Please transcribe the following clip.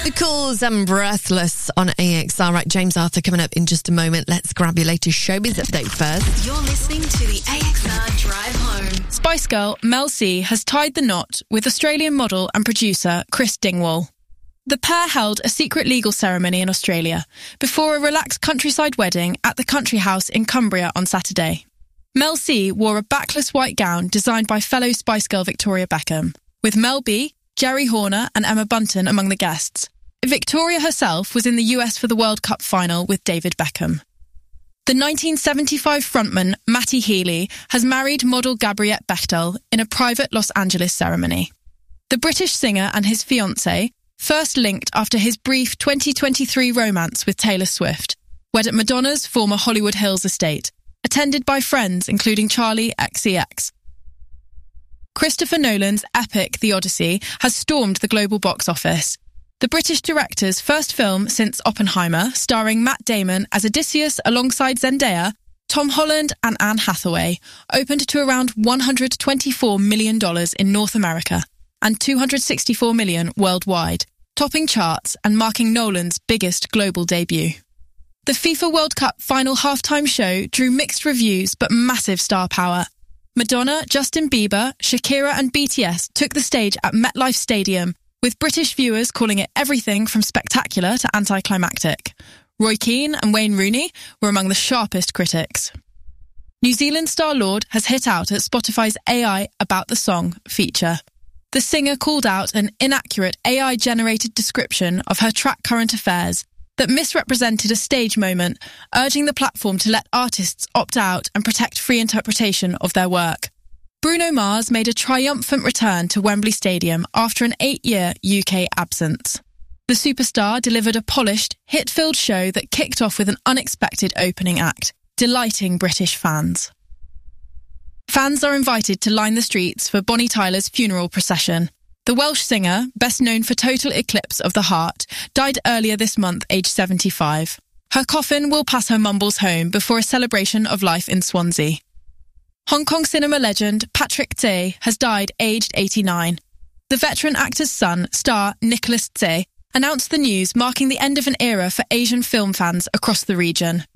The Cause and Breathless on AXR. Right, James Arthur coming up in just a moment. Let's grab your latest showbiz update first. You're listening to the AXR Drive Home. Spice Girl Mel C has tied the knot with Australian model and producer Chris Dingwall. The pair held a secret legal ceremony in Australia before a relaxed countryside wedding at the country house in Cumbria on Saturday. Mel C wore a backless white gown designed by fellow Spice Girl Victoria Beckham, with Mel B, Jerry Horner and Emma Bunton among the guests. Victoria herself was in the US for the World Cup final with David Beckham. The 1975 frontman Matty Healy has married model Gabriette Bechtel in a private Los Angeles ceremony. The British singer and his fiancée first linked after his brief 2023 romance with Taylor Swift, wed at Madonna's former Hollywood Hills estate, attended by friends including Charlie XCX. Christopher Nolan's epic The Odyssey has stormed the global box office. The British director's first film since Oppenheimer, starring Matt Damon as Odysseus alongside Zendaya, Tom Holland and Anne Hathaway, opened to around $124 million in North America and $264 million worldwide, topping charts and marking Nolan's biggest global debut. The FIFA World Cup final halftime show drew mixed reviews but massive star power. Madonna, Justin Bieber, Shakira and BTS took the stage at MetLife Stadium, with British viewers calling it everything from spectacular to anticlimactic. Roy Keane and Wayne Rooney were among the sharpest critics. New Zealand star Lorde has hit out at Spotify's AI About the Song feature. The singer called out an inaccurate AI-generated description of her track Current Affairs that misrepresented a stage moment, urging the platform to let artists opt out and protect free interpretation of their work. Bruno Mars made a triumphant return to Wembley Stadium after an 8-year UK absence. The superstar delivered a polished, hit-filled show that kicked off with an unexpected opening act, delighting British fans. Fans are invited to line the streets for Bonnie Tyler's funeral procession. The Welsh singer, best known for Total Eclipse of the Heart, died earlier this month, aged 75. Her coffin will pass her mumbles home before a celebration of life in Swansea. Hong Kong cinema legend Patrick Tsay has died aged 89. The veteran actor's son, star Nicholas Tsay, announced the news, marking the end of an era for Asian film fans across the region.